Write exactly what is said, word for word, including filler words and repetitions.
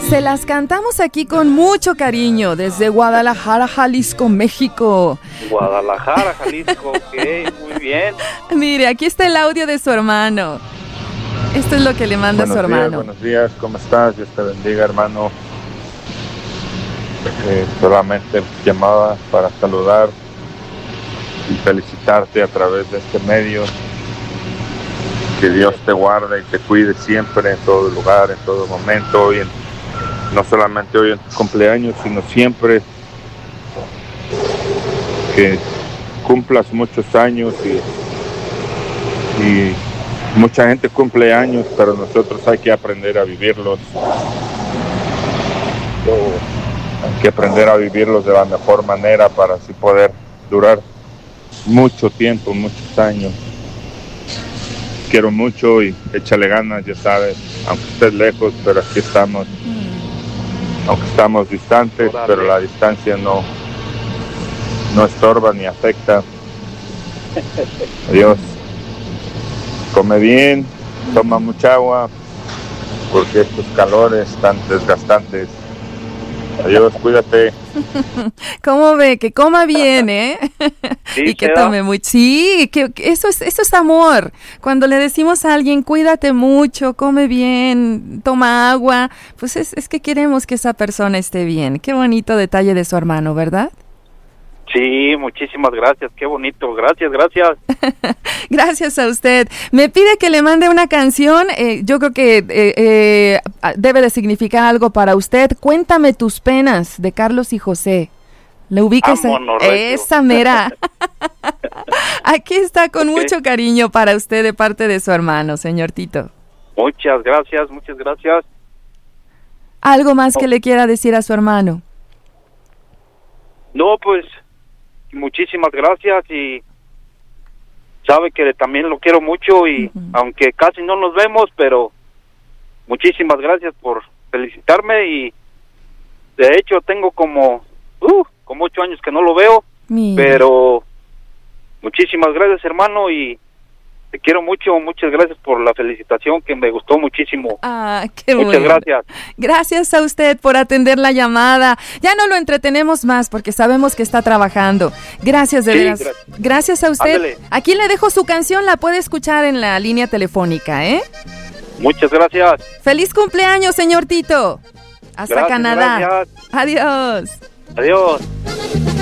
Se las cantamos aquí con mucho cariño desde Guadalajara, Jalisco, México. Guadalajara, Jalisco, ok, muy bien. Mire, aquí está el audio de su hermano. Esto es lo que le manda buenos su hermano. Días, buenos días, ¿cómo estás? Dios te bendiga, hermano. Eh, solamente llamaba para saludar y felicitarte a través de este medio. Que Dios te guarde y te cuide siempre, en todo lugar, en todo momento, y en, no solamente hoy en tu cumpleaños, sino siempre. Que cumplas muchos años y, y mucha gente cumple años, pero nosotros hay que aprender a vivirlos. Hay que aprender a vivirlos de la mejor manera para así poder durar mucho tiempo, muchos años. Quiero mucho y échale ganas, ya sabes, aunque estés lejos, pero aquí estamos. Aunque estamos distantes, pero la distancia no, no estorba ni afecta. Adiós. Come bien, toma mucha agua, porque estos calores tan desgastantes. Adiós, cuídate. ¿Cómo ve? Que coma bien, ¿eh? Sí, y que ¿será? tome mucho. Sí, que, que eso es, eso es amor. Cuando le decimos a alguien, cuídate mucho, come bien, toma agua, pues es, es que queremos que esa persona esté bien. Qué bonito detalle de su hermano, ¿verdad? Sí, muchísimas gracias, qué bonito, gracias, gracias. Gracias a usted. Me pide que le mande una canción, eh, yo creo que eh, eh, debe de significar algo para usted. Cuéntame tus penas, de Carlos y José. ¿Le ubica esa, Vámonos, recio. esa mera? Aquí está con Okay. mucho cariño para usted de parte de su hermano, señor Tito. Muchas gracias, muchas gracias. ¿Algo más que le quiera decir a su hermano? No, pues, muchísimas gracias y sabe que también lo quiero mucho y Uh-huh. aunque casi no nos vemos, pero muchísimas gracias por felicitarme y de hecho tengo como, uh, como ocho años que no lo veo, Mira. pero muchísimas gracias, hermano, y te quiero mucho, muchas gracias por la felicitación que me gustó muchísimo. Ah, qué Muchas bueno. gracias. Gracias a usted por atender la llamada. Ya no lo entretenemos más porque sabemos que está trabajando. Gracias de Sí, veras. gracias. Gracias a usted. Ándale. Aquí le dejo su canción, la puede escuchar en la línea telefónica, ¿eh? Muchas gracias. Feliz cumpleaños, señor Tito. Hasta Gracias, Canadá. gracias. Adiós. Adiós.